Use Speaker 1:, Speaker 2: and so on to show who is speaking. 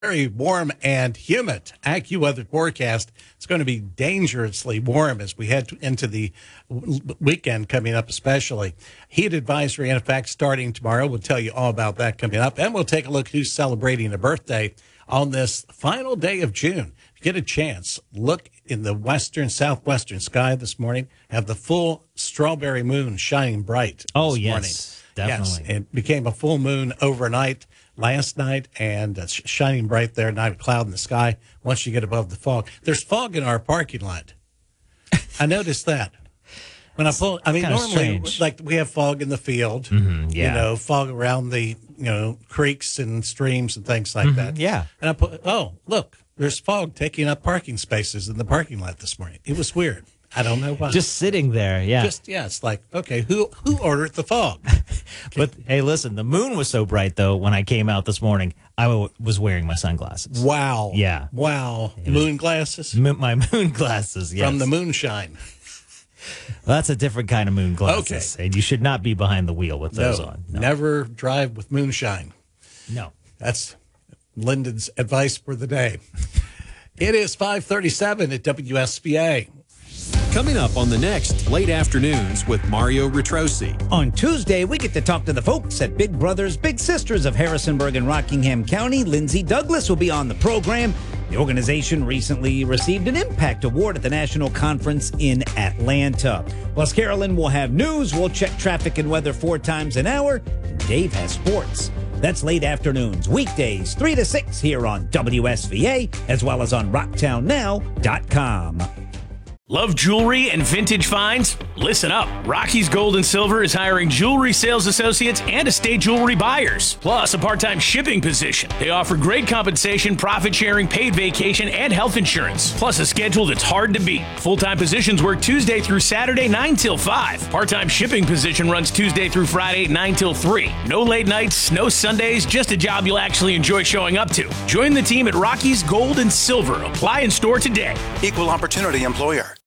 Speaker 1: Very warm and humid. AccuWeather forecast. It's going to be dangerously warm as we head into the weekend coming up, especially. Heat advisory, in effect, starting tomorrow. We'll tell you all about that coming up. And we'll take a look who's celebrating a birthday on this final day of June. If you get a chance, look in the southwestern sky this morning. Have the full strawberry moon shining bright this morning.
Speaker 2: Yes, definitely.
Speaker 1: Yes, it became a full moon overnight last night, and it's shining bright there, not a cloud in the sky once you get above the fog. There's fog in our parking lot. I noticed that. When normally,
Speaker 2: strange.
Speaker 1: like we have fog in the field, fog around the, creeks and streams and things like that.
Speaker 2: Yeah.
Speaker 1: And look, there's fog taking up parking spaces in the parking lot this morning. It was weird. I don't know why.
Speaker 2: Just sitting there, yeah.
Speaker 1: It's like, okay, who ordered the fog?
Speaker 2: But, hey, listen, the moon was so bright, though, when I came out this morning, I was wearing my sunglasses.
Speaker 1: Wow.
Speaker 2: Yeah.
Speaker 1: Wow. Moon glasses?
Speaker 2: My moon glasses, yes.
Speaker 1: From the moonshine.
Speaker 2: Well, that's a different kind of moon glasses. Okay. And you should not be behind the wheel with those on. No.
Speaker 1: Never drive with moonshine.
Speaker 2: No.
Speaker 1: That's Lyndon's advice for the day. It is 5:37 at WSBA.
Speaker 3: Coming up on the next Late Afternoons with Mario Retrosi.
Speaker 4: On Tuesday, we get to talk to the folks at Big Brothers Big Sisters of Harrisonburg and Rockingham County. Lindsay Douglas will be on the program. The organization recently received an Impact Award at the National Conference in Atlanta. Plus, Carolyn will have news. We'll check traffic and weather 4 times an hour. And Dave has sports. That's Late Afternoons, weekdays 3 to 6 here on WSVA, as well as on RocktownNow.com.
Speaker 5: Love jewelry and vintage finds? Listen up. Rocky's Gold and Silver is hiring jewelry sales associates and estate jewelry buyers, plus a part-time shipping position. They offer great compensation, profit sharing, paid vacation, and health insurance, plus a schedule that's hard to beat. Full-time positions work Tuesday through Saturday, 9 till 5. Part-time shipping position runs Tuesday through Friday, 9 till 3. No late nights, no Sundays, just a job you'll actually enjoy showing up to. Join the team at Rocky's Gold and Silver. Apply in store today.
Speaker 6: Equal opportunity employer.